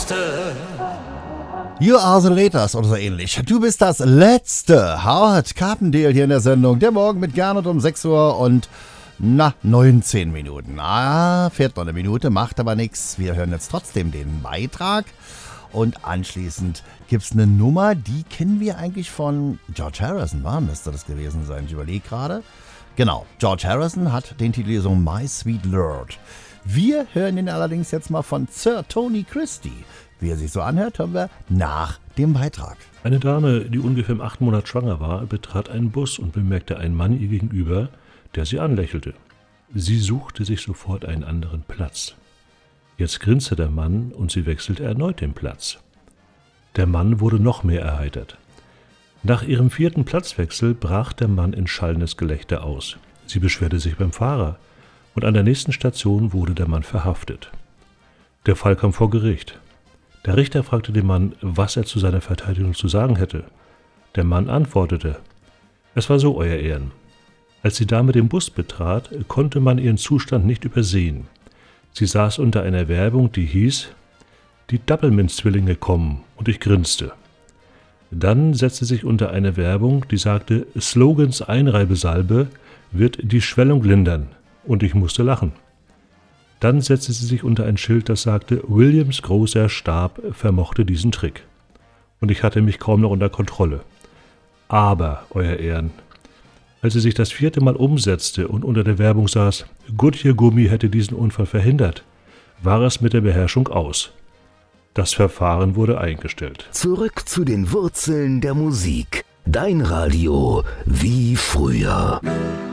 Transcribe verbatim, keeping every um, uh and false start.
Letzte. You are the latest oder so ähnlich. Du bist das Letzte. Howard Carpendale hier in der Sendung. Der Morgen mit Gernot um sechs Uhr und na, neunzehn Minuten. Ah, fährt noch eine Minute, macht aber nichts. Wir hören jetzt trotzdem den Beitrag. Und anschließend gibt's eine Nummer, die kennen wir eigentlich von George Harrison. War müsste das gewesen sein? Ich überlege gerade. Genau, George Harrison hat den Titel so My Sweet Lord. Wir hören ihn allerdings jetzt mal von Sir Tony Christie. Wie er sich so anhört, hören wir nach dem Beitrag. Eine Dame, die ungefähr im achten Monat schwanger war, betrat einen Bus und bemerkte einen Mann ihr gegenüber, der sie anlächelte. Sie suchte sich sofort einen anderen Platz. Jetzt grinste der Mann und sie wechselte erneut den Platz. Der Mann wurde noch mehr erheitert. Nach ihrem vierten Platzwechsel brach der Mann in schallendes Gelächter aus. Sie beschwerte sich beim Fahrer und an der nächsten Station wurde der Mann verhaftet. Der Fall kam vor Gericht. Der Richter fragte den Mann, was er zu seiner Verteidigung zu sagen hätte. Der Mann antwortete: Es war so, Euer Ehren. Als die Dame den Bus betrat, konnte man ihren Zustand nicht übersehen. Sie saß unter einer Werbung, die hieß: Die Doublemint-Zwillinge kommen, und ich grinste. Dann setzte sich unter eine Werbung, die sagte: Slogans Einreibesalbe wird die Schwellung lindern, und ich musste lachen. Dann setzte sie sich unter ein Schild, das sagte: Williams großer Stab vermochte diesen Trick. Und ich hatte mich kaum noch unter Kontrolle. Aber, Euer Ehren, als sie sich das vierte Mal umsetzte und unter der Werbung saß, Goodyear-Gummi hätte diesen Unfall verhindert, war es mit der Beherrschung aus. Das Verfahren wurde eingestellt. Zurück zu den Wurzeln der Musik. Dein Radio wie früher.